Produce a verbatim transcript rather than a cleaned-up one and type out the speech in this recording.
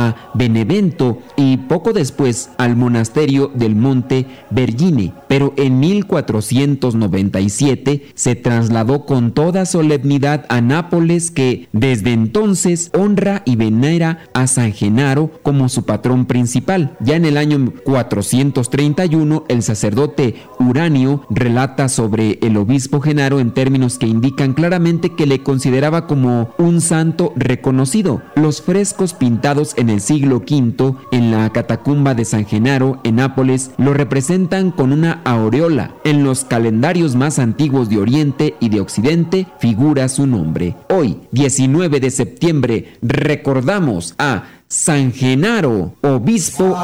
a Benevento y poco después al monasterio del Monte Vergine, pero en mil cuatrocientos noventa y siete se trasladó con toda solemnidad a Nápoles, que desde entonces honra y venera a San Genaro como su patrón principal. Ya en el año cuatrocientos treinta y uno, el sacerdote Uranio relata sobre el obispo Genaro en términos que indican claramente que le consideraba como un santo reconocido. Los frescos pintados en el siglo quinto en la catacumba de San Genaro en Nápoles lo representan con una aureola. En los calendarios más antiguos de Oriente y de Occidente figura su nombre. Hoy, diecinueve de septiembre, recordamos a San Genaro, obispo